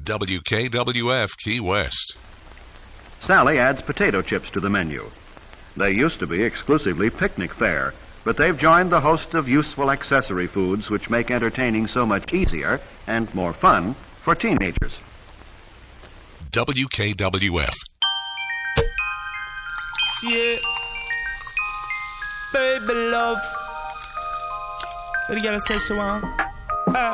WKWF Key West. Sally adds potato chips to the menu. They used to be exclusively picnic fare, but they've joined the host of useful accessory foods which make entertaining so much easier and more fun for teenagers. WKWF. Yeah. Baby love. What you gotta say, Shawan?